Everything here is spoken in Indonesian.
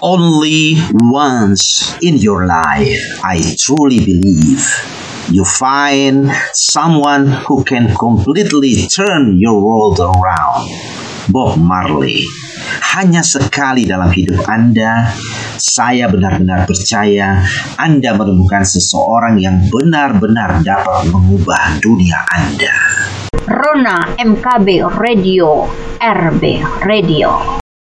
only once in your life, I truly believe, you find someone who can completely turn your world around. Bob Marley. Hanya sekali dalam hidup Anda, saya benar-benar percaya Anda menemukan seseorang yang benar-benar dapat mengubah dunia Anda. Rona MKB Radio, RB Radio.